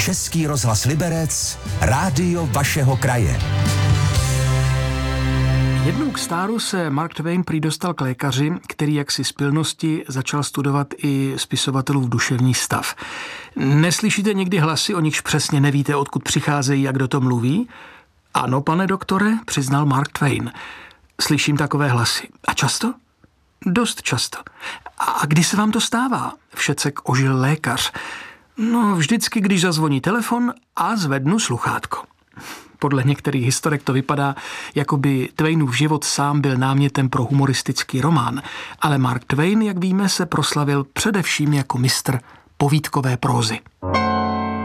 Český rozhlas Liberec, rádio vašeho kraje. Jednou k stáru se Mark Twain prý dostal k lékaři, který jaksi z pilnosti začal studovat i spisovatelův duševní stav. Neslyšíte někdy hlasy, o nichž přesně nevíte, odkud přicházejí a kdo to mluví? Ano, pane doktore, přiznal Mark Twain. Slyším takové hlasy. A často? Dost často. A kdy se vám to stává? Všecek ožil lékař. No, vždycky, když zazvoní telefon a zvednu sluchátko. Podle některých historek to vypadá, jako by Twainův život sám byl námětem pro humoristický román, ale Mark Twain, jak víme, se proslavil především jako mistr povídkové prózy.